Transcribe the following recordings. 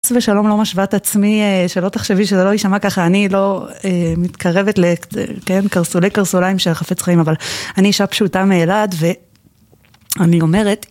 חס ושלום לא משווה את עצמי, שלא תחשבי שזה לא יישמע ככה, אני לא מתקרבת קרסוליים של חפץ חיים, אבל אני אישה פשוטה מאלעד, ואני אומרת,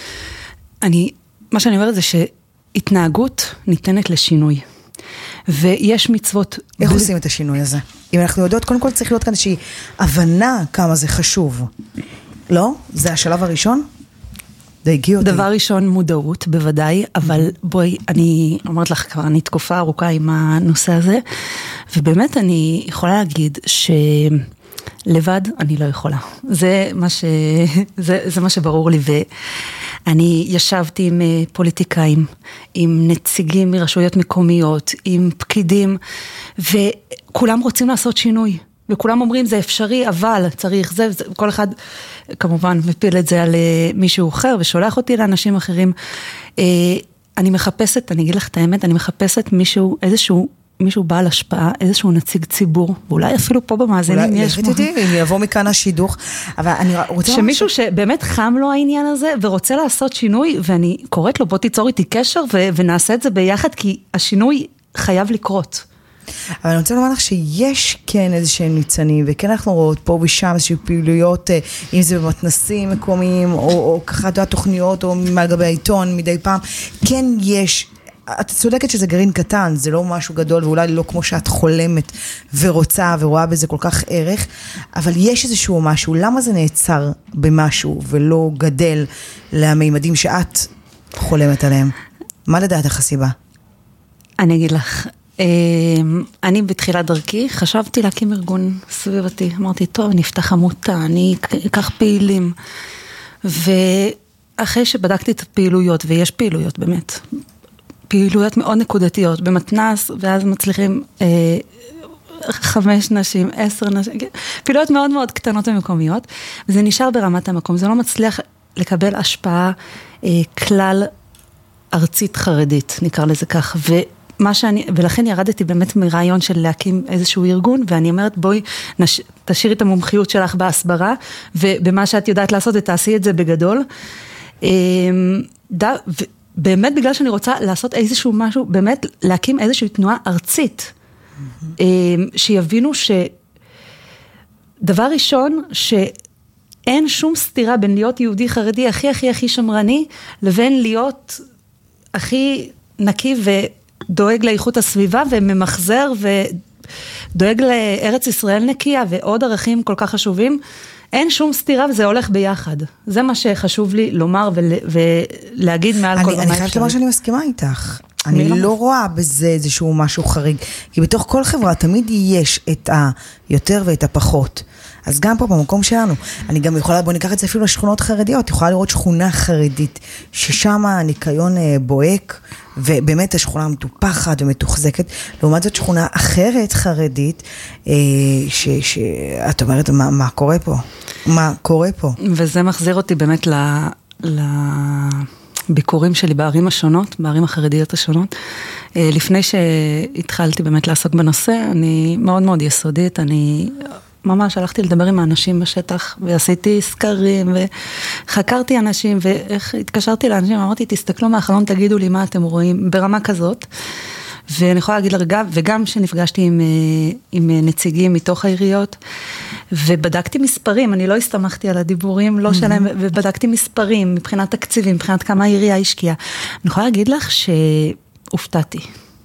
מה שאני אומרת זה שהתנהגות ניתנת לשינוי, ויש מצוות... איך עושים את השינוי הזה? אם אנחנו יודעות, קודם כל צריך להיות כאן איזושהי הבנה כמה זה חשוב. לא? זה השלב הראשון? דבר ראשון מודעות, בוודאי, אבל בואי, אני אומרת לך כבר, אני תקופה ארוכה עם הנושא הזה, ובאמת אני יכולה להגיד שלבד אני לא יכולה. זה מה שברור לי, ואני ישבתי עם פוליטיקאים, עם נציגים מרשויות מקומיות, עם פקידים, וכולם רוצים לעשות שינוי. וכולם אומרים זה אפשרי, אבל צריך זה, כל אחד כמובן מפיל את זה על מישהו אחר, ושולח אותי לאנשים אחרים. אני מחפשת, אני אגיד לך את האמת, אני מחפשת מישהו בעל השפעה, איזשהו נציג ציבור, ואולי אפילו פה במאזינים יש... אולי אם יבוא מכאן השידוך, אבל אני רוצה... שמישהו שבאמת חם לו העניין הזה, ורוצה לעשות שינוי, ואני קוראת לו, בוא תיצור איתי קשר, ונעשה את זה ביחד, כי השינוי חייב לקרות. אבל אני רוצה לומר לך שיש כן איזשהם ניצנים, וכן אנחנו רואות פה ושם איזושהי פעילויות, אם זה במתנסים מקומיים, או ככה תוכניות, או מהגבי העיתון מדי פעם, כן יש, את צודקת שזה גרעין קטן, זה לא משהו גדול, ואולי לא כמו שאת חולמת ורוצה ורואה בזה כל כך ערך, אבל יש איזשהו משהו, למה זה נעצר במשהו, ולא גדל לממדים שאת חולמת עליהם? מה לדעתך הסיבה? אני אגיד לך, אני בתחילת דרכי חשבתי להקים ארגון סביבתי, אמרתי טוב נפתח עמותה, אני אקח פעילים, ואחרי שבדקתי את הפעילויות, ויש פעילויות באמת, פעילויות מאוד נקודתיות במתנ"ס, ואז מצליחים 5 נשים, 10 נשים, פעילויות מאוד מאוד קטנות ומקומיות, וזה נשאר ברמת המקום, זה לא מצליח לקבל השפעה כלל ארצית חרדית, נקרא לזה כך, ולכן ירדתי באמת מרעיון של להקים איזשהו ארגון, ואני אומרת בואי תשאירי את המומחיות שלך בהסברה, ובמה שאת יודעת לעשות ותעשי את זה בגדול, באמת בגלל שאני רוצה לעשות איזשהו משהו, באמת להקים איזושהי תנועה ארצית, שיבינו דבר ראשון, שאין שום סתירה בין להיות יהודי חרדי הכי הכי הכי שמרני, לבין להיות הכי נקי ודואג לאיכות הסביבה, וממחזר ודואג לארץ ישראל נקייה, ועוד ערכים כל כך חשובים, אין שום סתירה וזה הולך ביחד. זה מה שחשוב לי לומר ולהגיד מעל כל... אני חייבת לומר שאני מסכימה איתך. אני לא רואה בזה איזשהו משהו חריג, כי בתוך כל חברה תמיד יש את היותר ואת הפחות. אז גם פה במקום שלנו, אני גם יכולה, בוא ניקח את זה אפילו לשכונות חרדיות, יכולה לראות שכונה חרדית, ששם הניקיון בועק, ובאמת השכונה מטופחת ומתוחזקת, לעומת זאת שכונה אחרת חרדית, שאת אומרת, מה קורה פה? מה קורה פה? וזה מחזיר אותי באמת ביקורים שלי בערים השונות, בערים החרדיות השונות. לפני שהתחלתי באמת לעסוק בנושא, אני מאוד מאוד יסודית, אני ממש הלכתי לדבר עם האנשים בשטח, ועשיתי סקרים, וחקרתי אנשים, ואיך התקשרתי לאנשים, אמרתי, תסתכלו מהחלון, תגידו לי מה אתם רואים, ברמה כזאת. ואני יכולה להגיד לרגע, וגם שנפגשתי עם נציגים מתוך העיריות, ובדקתי מספרים, אני לא הסתמכתי על הדיבורים, לא שלהם, ובדקתי מספרים, מבחינת תקציבים, מבחינת כמה העירייה השקיעה. אני יכולה להגיד לך שהופתעתי.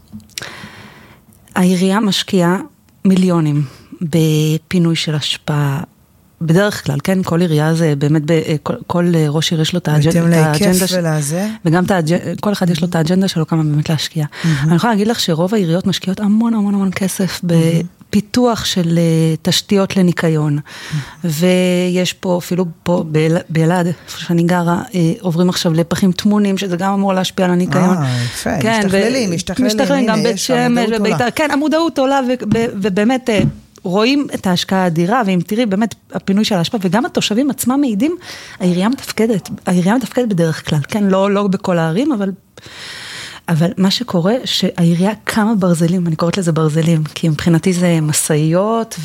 העירייה משקיעה מיליונים בפינוי של השפעה, בדרך כלל, כן, כל עירייה זה באמת, כל ראש עיר יש לו את האג'נדה שלו, וגם כל אחד יש לו את האג'נדה שלו כמה באמת להשקיע. אני יכולה להגיד לך שרוב העיריות משקיעות המון המון המון כסף בפיתוח של תשתיות לניקיון, ויש פה, אפילו פה באלעד, איפה שאני גרה, עוברים עכשיו לפחים תמונים, שזה גם אמור להשפיע על הניקיון. יפה, משתכללים, גם בית שמש, כן, המודעות עולה, ובאמת רואים את ההשקעה האדירה, ואם תראי באמת הפינוי של ההשפעה, וגם התושבים עצמם מעידים, העירייה מתפקדת בדרך כלל, כן, לא בכל הערים, אבל מה שקורה, שהעירייה כמה ברזלים, אני קוראת לזה ברזלים, כי מבחינתי זה מסעיות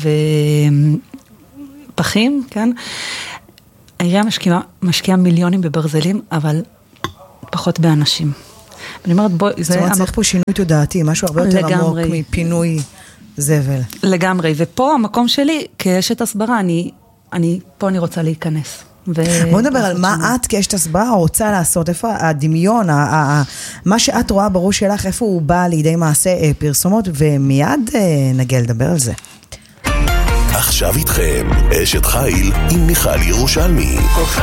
ופחים, כן, העירייה משקיעה מיליונים בברזלים, אבל פחות באנשים. אני אומרת, בואי... זאת אומרת, צריך פה שינוי תודעתי, משהו הרבה יותר עמוק מפינוי זבל. לגמרי, ופה המקום שלי, כאשת הסברה, פה אני רוצה להיכנס. בוא נדבר על מה את כאשת הסברה רוצה לעשות, איפה הדמיון, מה שאת רואה בראש שלך, איפה הוא בא לידי מעשה פרסומות, ומיד נגיע לדבר על זה. עכשיו איתכם, אשת חיל עם מיכל ירושלמי.